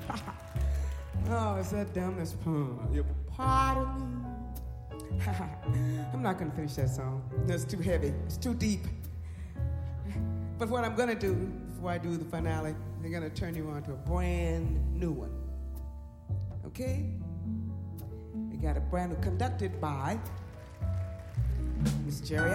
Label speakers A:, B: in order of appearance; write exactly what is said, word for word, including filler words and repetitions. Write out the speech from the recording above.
A: Oh, is that dumb? That's pun. You pardon me. I'm not going to finish that song. It's too heavy. It's too deep. But what I'm going to do before I do the finale, they're going to turn you on to a brand new one. Okay? We got a brand new, conducted by Miss Jerry